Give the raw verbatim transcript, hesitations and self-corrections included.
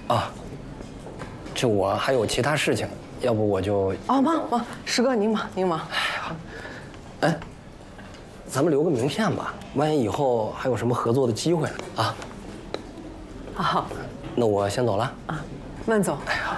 啊，这我还有其他事情，要不我就…… 哦，忙忙，师哥您忙您忙。 哎，咱们留个名片吧，万一以后还有什么合作的机会呢？啊。 好。 那我先走了。 啊，慢走。 哎呀。